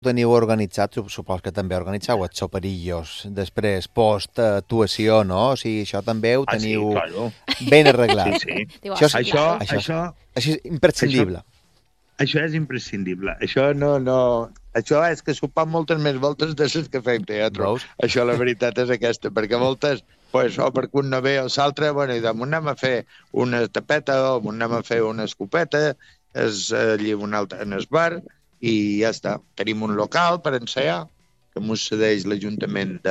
teniu organitzat, supos que també organitzeu els soperillos després, post-actuació, no? O sigui, això també ho Ah, sí, teniu claro. ben arreglat. Sí, sí. Diu, Això, sí, claro. això és imprescindible. Això és imprescindible. Això Això és que s'ho fan moltes més voltes de les que fem teatre. Veus? Això la veritat és aquesta, perquè moltes, pues, o perquè un no ve o l'altre, bueno, i damunt anem a fer una tapeta o anem a fer una escopeta, allí un altre en el bar, i ja està. Tenim un local per ensaiar, que ens cedeix l'Ajuntament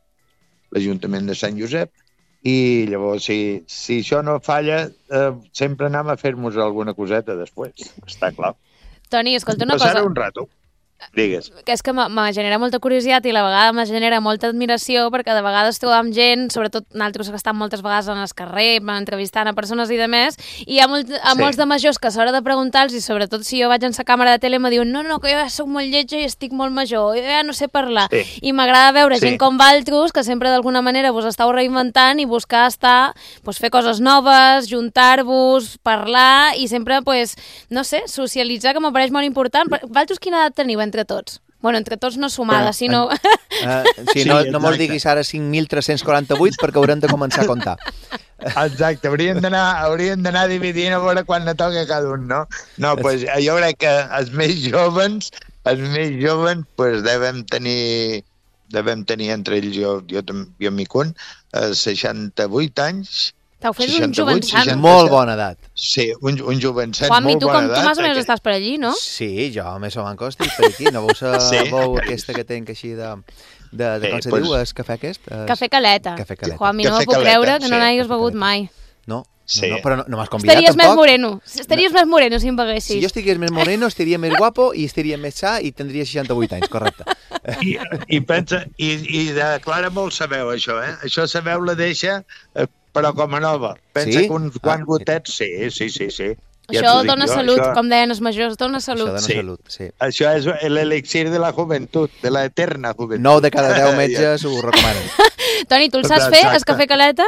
de Sant Josep, i llavors, si això no falla, sempre anem a fer-nos alguna coseta després, està clar. Toni, escolta una Passar cosa. un rato. Digues. Que és que me genera molta curiositat i a la vegada me genera molta admiració perquè de vegades trobam gent, sobretot nosaltres que estem moltes vegades en el carrer, entrevistant a persones i de més, i hi ha molts de majors que a l'hora de preguntar-los, i sobretot si jo vaig en la càmera de tele, me diuen no, que jo ja soc molt lletja i estic molt major, jo ja no sé parlar. Sí. I m'agrada veure Sí. gent com vosaltres, que sempre d'alguna manera vos estàu reinventant i buscar fer coses noves, juntar-vos, parlar i sempre, no sé, socialitzar, que m'apareix molt important. Vosaltres quina edat teniu entre tots? Bueno, entre tots no sumada, sinó... Sí, no mos diguis ara 5.348 perquè haurem de començar a comptar. Exacte, hauríem d'anar dividint a veure quan ne toca cada un, no? No, pues, jo crec que els més jovens, pues, devem tenir entre ells, jo m'hi cont, 68 anys. T'heu fet un jovençat. Molt bona edat. Sí, un jovençat Juanmi, molt bona edat. tu més o menys estàs per allí, no? Sí, jo més o menys estic per aquí. No veus la veu aquesta que tenc així de com se diu, el cafè aquest? Cafè Caleta. Cafè Caleta. Juanmi, no m'ho puc creure que no n'hagis begut mai. No, Sí. però no m'has convidat Estaries més tampoc. moreno. Estaries més moreno si em beguessis. Si jo estigués més moreno, estaria més guapo i estaria més sa i tindria 68 anys, correcte. I pensa, i de Clara molt sabeu això, eh? Això sabeu la deixa, però com a nova. Pensa Sí? que uns quants gotets, sí. Ja Això t'ho dic dona jo, salut, això- com deien els majors, dona Això salut. dona Sí. salut, sí. Això és l'elixir de la joventut, de la eterna joventut. 9 de cada 10 metges ho recomanen. Toni, tu el saps fer, el cafè Caleta?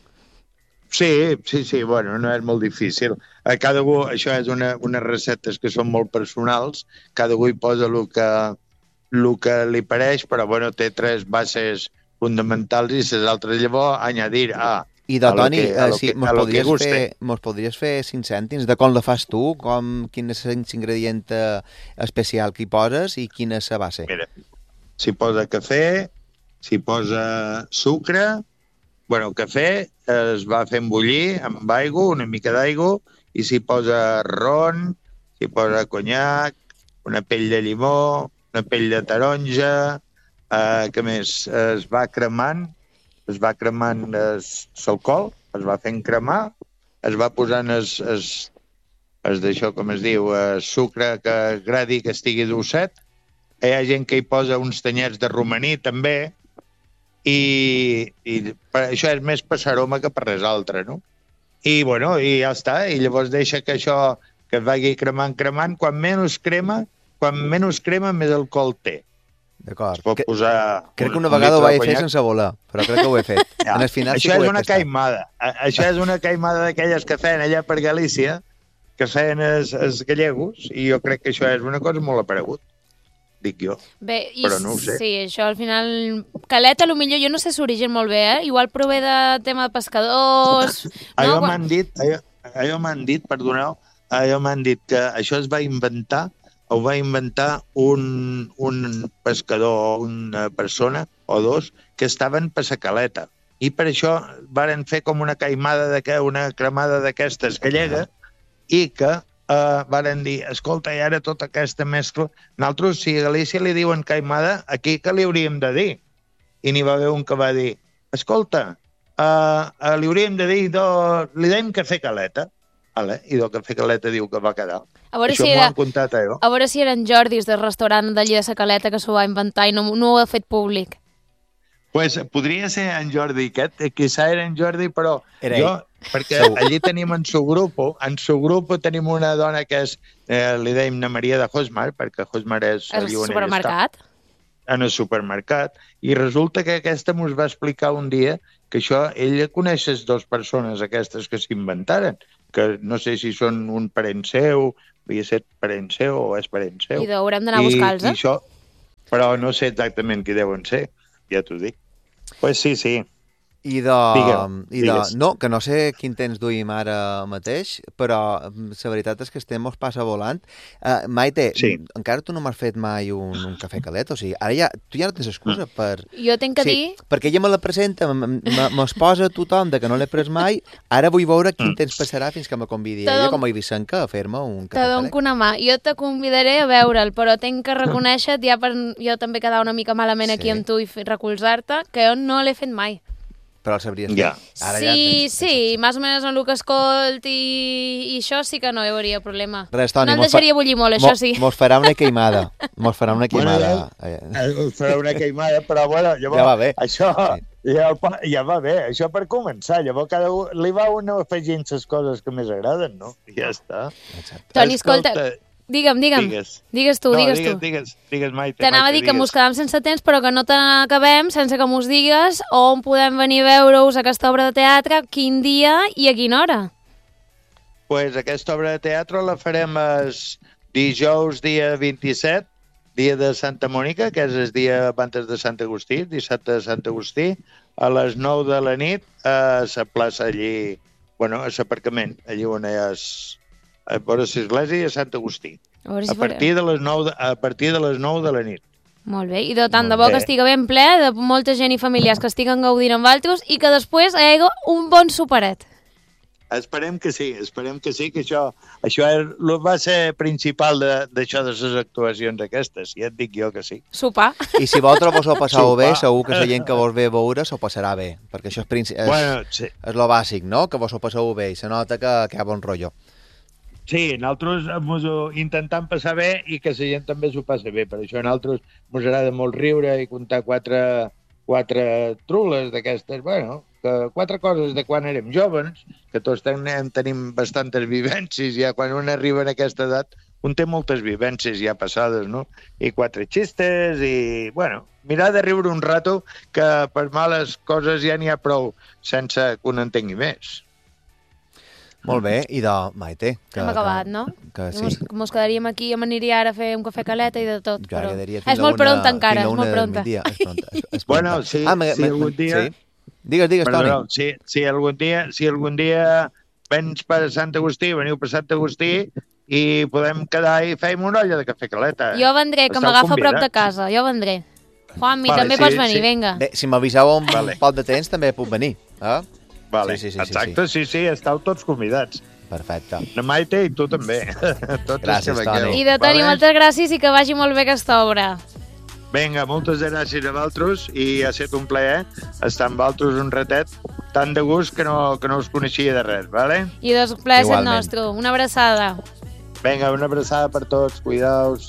Sí, bueno, no és molt difícil. A cada un, això és unes receptes que són molt personals, cada un hi posa el que li pareix, però bueno, té 3 bases fonamentals i les altres llavors añadir I de Toni, que mos podries fer 5 cèntims de com la fas tu, quin és l'ingredient especial que hi poses i quina és la base. Mira, s'hi posa cafè, s'hi posa sucre, bueno, cafè es va fent bullir amb aigua, una mica d'aigua, i s'hi posa ron, s'hi posa conyac, una pell de llimó, una pell de taronja, què més? Es va cremant l'alcohol, es va fent cremar, es va posant d'això, com es diu, sucre que agradi que estigui dolcet. Hi ha gent que hi posa uns tanyets de romaní, també, i això és més per l'aroma que per res altre, no? I, bueno, i ja està. I llavors deixa que això que es vagi cremant. Quan menys crema, més alcohol té. D'acord. Pot posar Crec que una vegada ho vaig fer sense voler, però crec que ho he fet. Ja. En el final sí Això que ho és he una tastat. caimada. Això és una caimada d'aquelles que feien allà per Galícia, que feien els gallegos, i jo crec que això és una cosa molt aparegut, dic jo. Bé, Però no ho sé. Sí, això al final... Caleta, potser jo no sé l'origen molt bé, eh? Igual prové de tema de pescadors... Allò m'han dit, perdoneu, que això es va inventar, ho va inventar un pescador, una persona o dos, que estaven per la caleta. I per això varen fer com una cremada d'aquestes gallega i que varen dir, escolta, i ara tota aquesta mescla... Nosaltres, si a Galícia li diuen caimada, aquí que li hauríem de dir? I n'hi va haver un que va dir, escolta, li hauríem de dir, li deim cafè caleta. Vale? I del cafè caleta diu que va quedar. Això m'ho han contat jo. A veure si eren Jordis del restaurant d'allí de la Caleta que s'ho va inventar i no ho ha fet públic. Pues podria ser en Jordi aquest, quizá era en Jordi, però Era jo, perquè allí tenim en su grup tenim una dona que és, li deim na Maria de Hosmar, perquè Hosmar és... El supermercat? En el supermercat, i resulta que aquesta mos va explicar un dia que això, ella coneix les dues persones aquestes que s'inventaren, que no sé si són un parent seu, havia set parent seu o és parent seu. I haurem d'anar a buscar-los, I això, Però no sé exactament qui deuen ser, ja t'ho dic. Pues sí. Digues. No, que no sé quin temps duim ara mateix, però la veritat és que este mos passa volant. Maite, encara tu no m'has fet mai un cafè calet, o sigui, ara tu ja no tens excusa per... Jo tinc que dir... Perquè ella me la presenta, me'ls posa tothom de que no l'he pres mai, ara vull veure quin temps passarà fins que me convidi ella com a ibicenca a fer-me un cafè calet. Te dono una mà. Jo te convidaré a veure'l, però tinc que reconèixer, ja per jo també quedar una mica malament aquí amb tu i recolzar-te, que jo no l'he fet mai. Però el sabries fer. Sí, més o menys en el que escolt i això sí que no hi hauria problema. Res, Toni, no el deixaria bullir molt, això sí. Mos farà una queimada. Mos farà una queimada. Us farà una queimada, però bueno, llavors, ja va bé. Això ja va bé, això per començar. Llavors cada un li va una afegint les coses que més agraden, no? I ja està. Exacte. Toni, escolta, digue'm. Digues tu. Digues, Maite. T'anava a dir que mos quedam sense temps, però que no t'acabem sense que mos digues on podem venir a veure-us aquesta obra de teatre, quin dia i a quina hora. Pues aquesta obra de teatre la farem dijous dia 27, dia de Santa Mònica, que és el dia abans de Sant Agustí, dissabte de Sant Agustí, a les 9 de la nit a la plaça allí, a l'aparcament, allí on és... a vora l'església i a Sant Agustí. A partir de les 9 de la nit. Molt bé, i de tant de bo que estiga ben ple, de molta gent i familiars que estiguen gaudint amb altres i que després hi hagi un bon superet. Esperem que sí, que això va ser principal d'això de les actuacions aquestes, ja et dic jo que sí. Sopar. I si vosaltres vos ho passeu bé, segur que la gent que vos ve a veure s'ho passarà bé, perquè això és lo bàsic, no?, que vos ho passeu bé i se nota que hi ha bon rotllo. Sí, nosaltres ens ho intentem passar bé i que la gent també s'ho passa bé. Per això a nosaltres ens agrada molt riure i contar quatre trules d'aquestes, quatre coses de quan érem joves, que tots tenim bastantes vivències, ja quan un arriba en aquesta edat, un té moltes vivències ja passades, no? I quatre xistes i, mirar de riure un rato, que per males coses ja n'hi ha prou sense que un entengui més. Molt bé, i de Maite. Hem acabat, no? Que sí. Mos quedaríem aquí, jo m'aniria ara a fer un cafè caleta i de tot. Jo però... és molt pronta encara, és molt pronta. Bueno, si algun dia... Digues, Toni. Si algun dia vens per Sant Agustí, veniu per Sant Agustí i podem quedar i fem una olla de cafè caleta. Jo vendré, que m'agafa a prop de casa, jo vendré. Juanmi, també pots venir, vinga. Bé, si m'aviseu un poc de temps, també puc venir, Vale. Sí. Exacte, sí, estàu tots convidats. Perfecte. La Maite i tu també. Gràcies, Toni. I de Toni, moltes gràcies i que vagi molt bé aquesta obra. Vinga, moltes gràcies a vosaltres i ha estat un plaer estar amb vosaltres un ratet tan de gust que no us coneixia de res, vale? I doncs plaer és el nostre. Una abraçada. Vinga, una abraçada per tots. Cuidaos.